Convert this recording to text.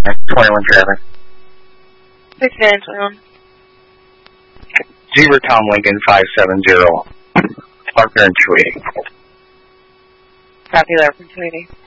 21 traffic. 6 Van 21. Zebra Tom Lincoln 570. Parker and 280. Copy that from 280.